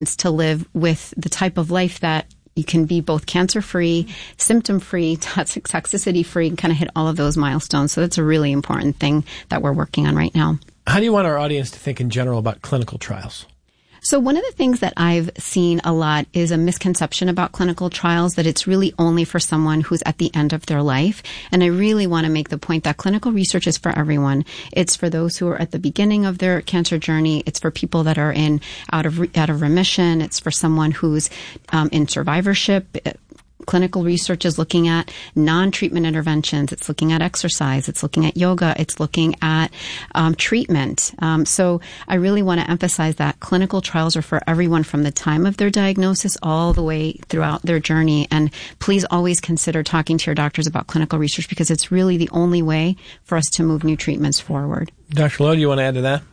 to live with the type of life that you can be both cancer-free, symptom-free, toxicity-free, and kind of hit all of those milestones. So that's a really important thing that we're working on right now. How do you want our audience to think in general about clinical trials? So one of the things that I've seen a lot is a misconception about clinical trials, that it's really only for someone who's at the end of their life. And I really want to make the point that clinical research is for everyone. It's for those who are at the beginning of their cancer journey. It's for people that are out of remission. It's for someone who's in survivorship. Clinical research is looking at non-treatment interventions. It's looking at exercise. It's looking at yoga. It's looking at treatment. So I really want to emphasize that clinical trials are for everyone from the time of their diagnosis all the way throughout their journey. And please always consider talking to your doctors about clinical research, because it's really the only way for us to move new treatments forward. Dr. Loh, do you want to add to that?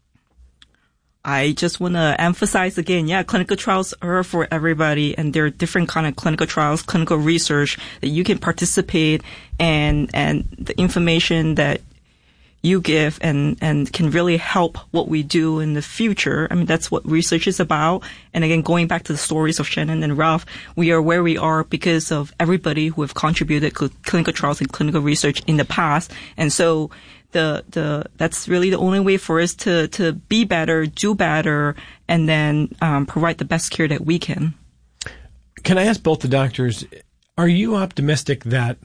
I just want to emphasize again, clinical trials are for everybody, and there are different kind of clinical trials, clinical research that you can participate in, and the information that you give and can really help what we do in the future. I mean, that's what research is about. And again, going back to the stories of Shannon and Ralph, we are where we are because of everybody who have contributed to clinical trials and clinical research in the past. And so that's really the only way for us to be better, do better, and then provide the best care that we can. Can I ask both the doctors, are you optimistic that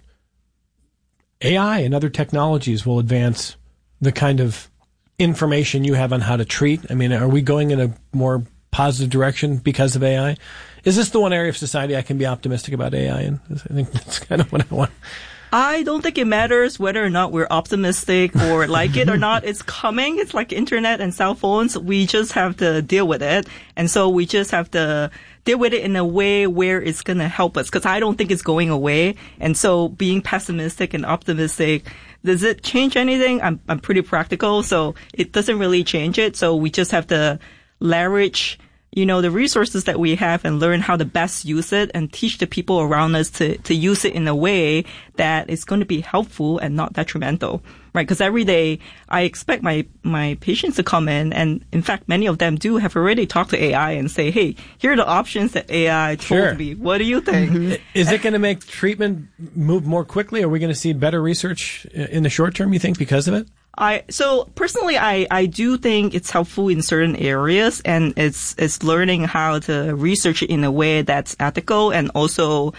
AI and other technologies will advance the kind of information you have on how to treat? I mean, are we going in a more positive direction because of AI? Is this the one area of society I can be optimistic about AI in? I think that's kind of what I want. I don't think it matters whether or not we're optimistic or like it or not. It's coming. It's like internet and cell phones. We just have to deal with it. And so we just have to deal with it in a way where it's going to help us, because I don't think it's going away. And so being pessimistic and optimistic, does it change anything? I'm pretty practical, so it doesn't really change it. So we just have to leverage the resources that we have and learn how to best use it, and teach the people around us to use it in a way that is going to be helpful and not detrimental, right? Because every day I expect my patients to come in, and in fact, many of them have already talked to AI and say, hey, here are the options that AI told me. What do you think? Mm-hmm. Is it going to make treatment move more quickly? Are we going to see better research in the short term, you think, because of it? So personally, I do think it's helpful in certain areas, and it's learning how to research it in a way that's ethical and also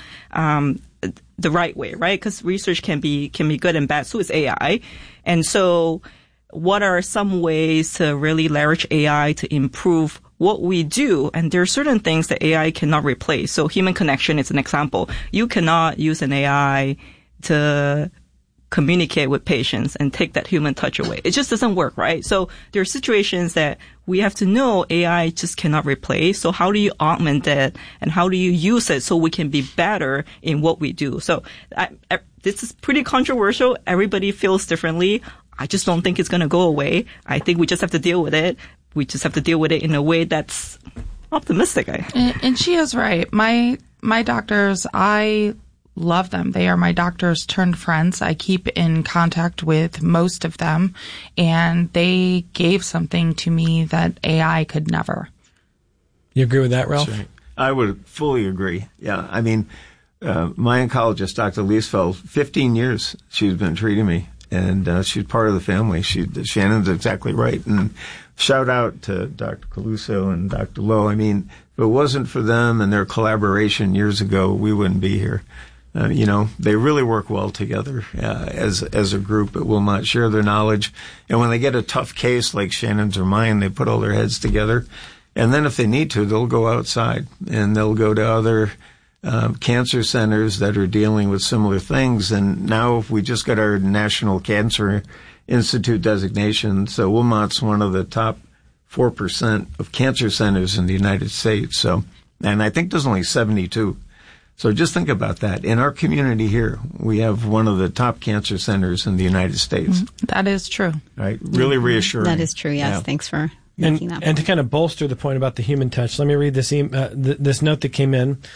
the right way, right? Because research can be good and bad. So is AI. And so what are some ways to really leverage AI to improve what we do? And there are certain things that AI cannot replace. So human connection is an example. You cannot use an AI to communicate with patients and take that human touch away. It just doesn't work, right? So there are situations that we have to know AI just cannot replace. So how do you augment it, and how do you use it so we can be better in what we do? So this is pretty controversial. Everybody feels differently. I just don't think it's going to go away. I think we just have to deal with it. We just have to deal with it in a way that's optimistic. And she is right. My doctors, I love them. They are my doctors turned friends. I keep in contact with most of them, and they gave something to me that AI could never. You agree with that, Ralph? Right. I would fully agree. Yeah. I mean, my oncologist, Dr. Liesfeld, 15 years she's been treating me, and she's part of the family. Shannon's exactly right. And shout out to Dr. Caluso and Dr. Loh. I mean, if it wasn't for them and their collaboration years ago, we wouldn't be here. They really work well together as a group at Wilmot, share their knowledge. And when they get a tough case like Shannon's or mine, they put all their heads together. And then if they need to, they'll go outside and they'll go to other cancer centers that are dealing with similar things. And now we just got our National Cancer Institute designation. So Wilmot's one of the top 4% of cancer centers in the United States. And I think there's only 72. So just think about that. In our community here, we have one of the top cancer centers in the United States. That is true. Right? Really reassuring. That is true, yes. Yeah. Thanks for making that point. And to kind of bolster the point about the human touch, let me read this this note that came in.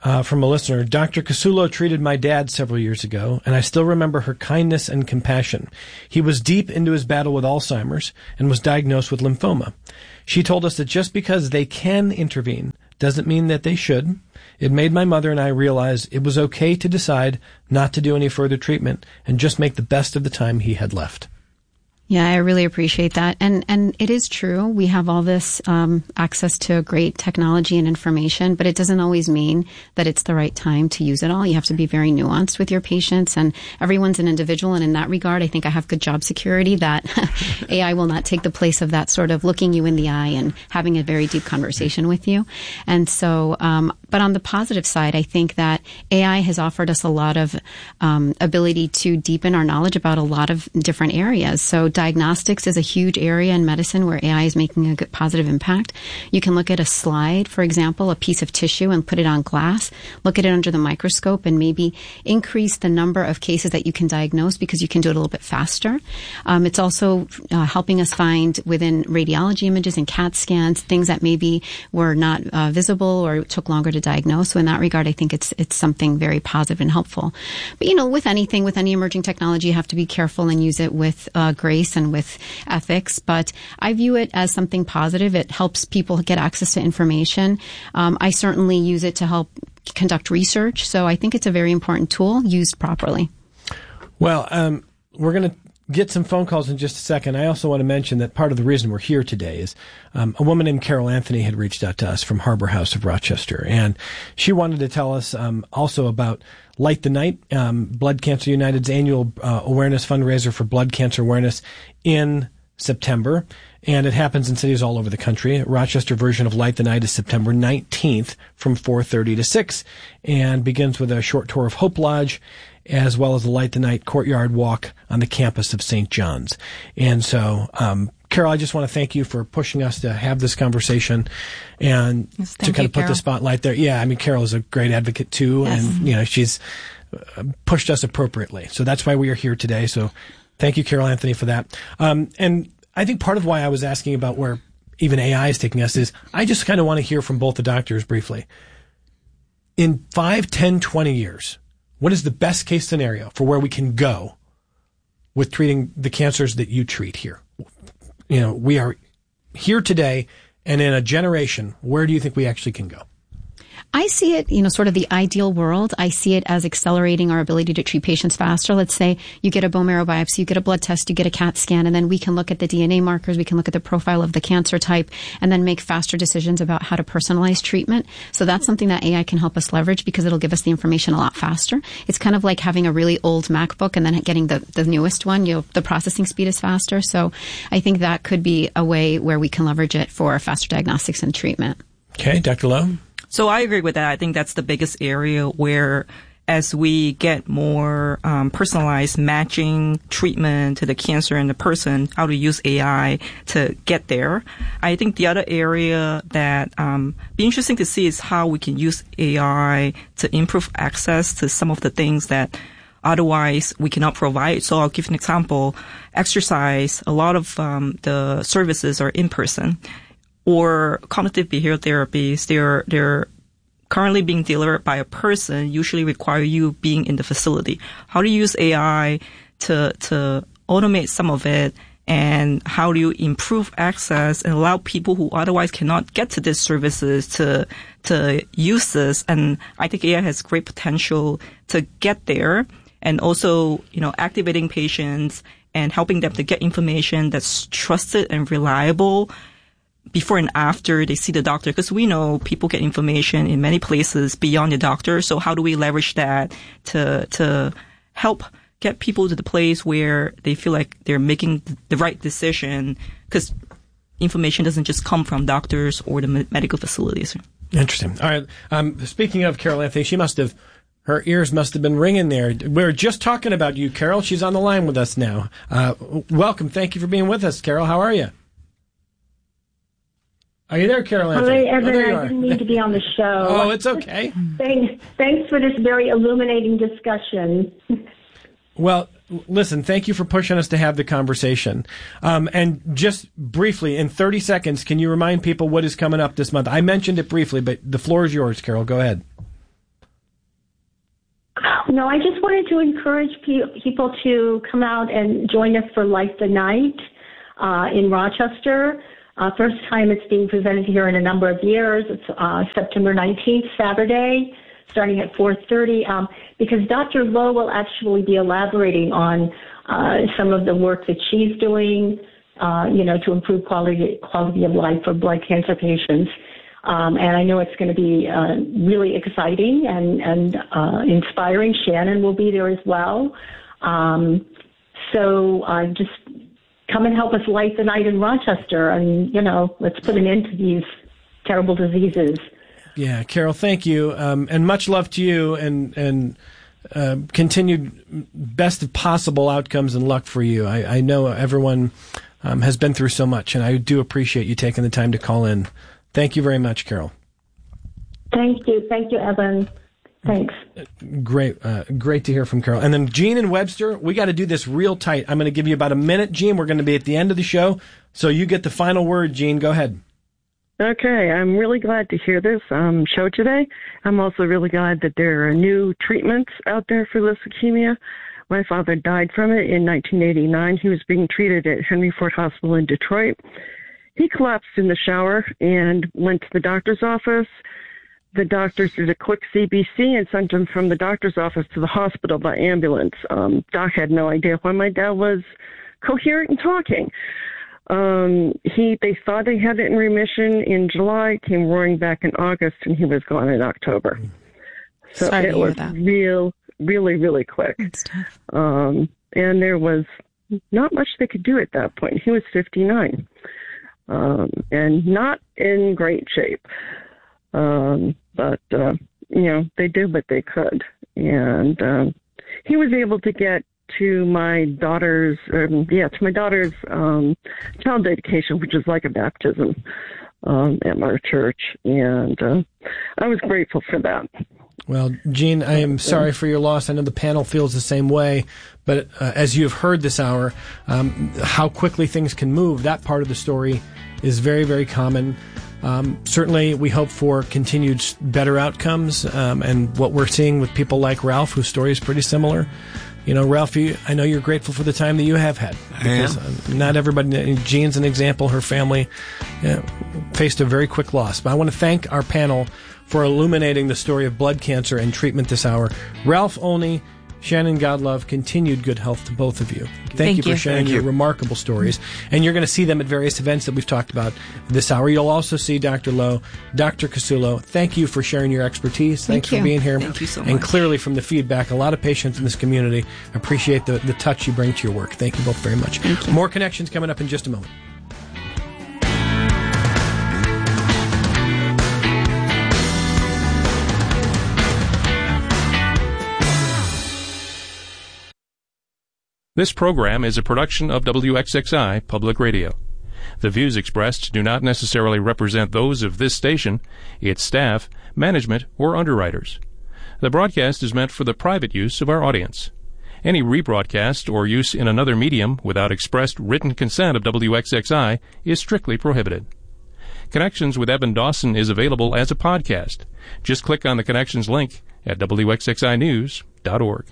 from a listener. Dr. Casulo treated my dad several years ago, and I still remember her kindness and compassion. He was deep into his battle with Alzheimer's and was diagnosed with lymphoma. She told us that just because they can intervene doesn't mean that they should. It made my mother and I realize it was okay to decide not to do any further treatment and just make the best of the time he had left. Yeah, I really appreciate that. And it is true. We have all this access to great technology and information, but it doesn't always mean that it's the right time to use it all. You have to be very nuanced with your patients, and everyone's an individual. And in that regard, I think I have good job security that AI will not take the place of that sort of looking you in the eye and having a very deep conversation with you. And so, but on the positive side, I think that AI has offered us a lot of ability to deepen our knowledge about a lot of different areas. So diagnostics is a huge area in medicine where AI is making a good positive impact. You can look at a slide, for example, a piece of tissue, and put it on glass, look at it under the microscope, and maybe increase the number of cases that you can diagnose because you can do it a little bit faster. It's also helping us find within radiology images and CAT scans things that maybe were not visible or took longer to diagnose. So in that regard, I think it's something very positive and helpful. But, you know, with anything, with any emerging technology, you have to be careful and use it with grace and with ethics, but I view it as something positive. It helps people get access to information. I certainly use it to help conduct research, so I think it's a very important tool used properly. Well, we're going to get some phone calls in just a second. I also want to mention that part of the reason we're here today is a woman named Carol Anthony had reached out to us from Harbor House of Rochester, and she wanted to tell us also about Light the Night, Blood Cancer United's annual awareness fundraiser for blood cancer awareness in September, and it happens in cities all over the country. Rochester version of Light the Night is September 19th from 4:30 to 6, and begins with a short tour of Hope Lodge, as well as the Light the Night courtyard walk on the campus of St. John's. And so, Carol, I just want to thank you for pushing us to have this conversation and to kind of put the spotlight there. Yeah, I mean, Carol is a great advocate too, and you know, she's pushed us appropriately. So that's why we are here today. So thank you, Carol Anthony, for that. And I think part of why I was asking about where even AI is taking us is I just kind of want to hear from both the doctors briefly. In 5, 10, 20 years, what is the best case scenario for where we can go with treating the cancers that you treat here? You know, we are here today, and in a generation, where do you think we actually can go? I see it, you know, sort of the ideal world. I see it as accelerating our ability to treat patients faster. Let's say you get a bone marrow biopsy, you get a blood test, you get a CAT scan, and then we can look at the DNA markers, we can look at the profile of the cancer type, and then make faster decisions about how to personalize treatment. So that's something that AI can help us leverage because it'll give us the information a lot faster. It's kind of like having a really old MacBook and then getting the newest one. You know, the processing speed is faster. So I think that could be a way where we can leverage it for faster diagnostics and treatment. Okay, Dr. Lowe? So I agree with that. I think that's the biggest area where as we get more personalized matching treatment to the cancer and the person, how to use AI to get there. I think the other area that be interesting to see is how we can use AI to improve access to some of the things that otherwise we cannot provide. So I'll give an example. Exercise, a lot of the services are in person. Or cognitive behavioral therapies, they're currently being delivered by a person, usually require you being in the facility. How do you use AI to automate some of it, and how do you improve access and allow people who otherwise cannot get to these services to use this? And I think AI has great potential to get there, and also, you know, activating patients and helping them to get information that's trusted and reliable before and after they see the doctor, because we know people get information in many places beyond the doctor. So how do we leverage that to help get people to the place where they feel like they're making the right decision? Because information doesn't just come from doctors or the medical facilities. Interesting. All right. Speaking of Carol Anthony, her ears must have been ringing there. We were just talking about you, Carol. She's on the line with us now. Welcome. Thank you for being with us, Carol. How are you? Are you there, Carol Anthony? Hi, Evan. I didn't mean to be on the show. Oh, it's okay. Thanks for this very illuminating discussion. Well, listen, thank you for pushing us to have the conversation. And just briefly, in 30 seconds, can you remind people what is coming up this month? I mentioned it briefly, but the floor is yours, Carol. Go ahead. No, I just wanted to encourage people to come out and join us for Light the Night in Rochester. First time it's being presented here in a number of years. It's September 19th, Saturday, starting at 4:30, because Dr. Lowe will actually be elaborating on some of the work that she's doing, to improve quality of life for blood cancer patients. And I know it's going to be really exciting and inspiring. Shannon will be there as well. So just come and help us light the night in Rochester, and, let's put an end to these terrible diseases. Yeah, Carol, thank you. And much love to you, and continued best of possible outcomes and luck for you. I know everyone has been through so much, and I do appreciate you taking the time to call in. Thank you very much, Carol. Thank you. Thank you, Evan. Thanks. Great to hear from Carol. And then Gene and Webster, we got to do this real tight. I'm going to give you about a minute, Gene. We're going to be at the end of the show, so you get the final word, Gene. Go ahead. Okay, I'm really glad to hear this show today. I'm also really glad that there are new treatments out there for leukemia. My father died from it in 1989. He was being treated at Henry Ford Hospital in Detroit. He collapsed in the shower and went to the doctor's office. The doctors did a quick CBC and sent him from the doctor's office to the hospital by ambulance. Doc had no idea why my dad was coherent and talking. They thought they had it in remission in July, came roaring back in August, and he was gone in October. So it was really, really quick. It's tough. And there was not much they could do at that point. He was 59. And not in great shape. But they did what they could. And he was able to get to my daughter's child dedication, which is like a baptism at our church. And I was grateful for that. Well, Gene, I am sorry for your loss. I know the panel feels the same way, but as you have heard this hour, how quickly things can move, that part of the story is very, very common. Certainly, we hope for continued better outcomes, and what we're seeing with people like Ralph, whose story is pretty similar. Ralph, I know you're grateful for the time that you have had. Because not everybody, Jean's an example, her family faced a very quick loss. But I want to thank our panel for illuminating the story of blood cancer and treatment this hour. Ralph Olney, Shannon Godlove, continued good health to both of you. Thank you for sharing your remarkable stories. And you're going to see them at various events that we've talked about this hour. You'll also see Dr. Lowe, Dr. Casulo. Thank you for sharing your expertise. Thanks for being here. Thank you so much. And clearly from the feedback, a lot of patients in this community appreciate the touch you bring to your work. Thank you both very much. Thank you. More connections coming up in just a moment. This program is a production of WXXI Public Radio. The views expressed do not necessarily represent those of this station, its staff, management, or underwriters. The broadcast is meant for the private use of our audience. Any rebroadcast or use in another medium without expressed written consent of WXXI is strictly prohibited. Connections with Evan Dawson is available as a podcast. Just click on the Connections link at WXXInews.org.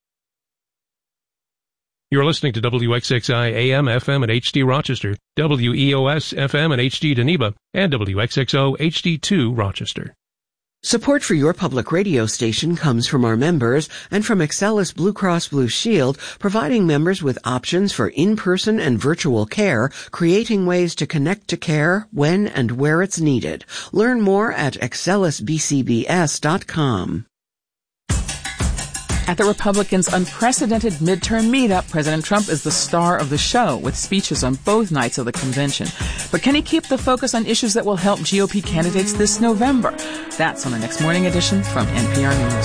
You're listening to WXXI AM, FM, and HD Rochester, WEOS, FM, and HD Geneva, and WXXO HD2 Rochester. Support for your public radio station comes from our members and from Excelis Blue Cross Blue Shield, providing members with options for in-person and virtual care, creating ways to connect to care when and where it's needed. Learn more at excelisbcbs.com. At the Republicans' unprecedented midterm meetup, President Trump is the star of the show with speeches on both nights of the convention. But can he keep the focus on issues that will help GOP candidates this November? That's on the next morning edition from NPR News.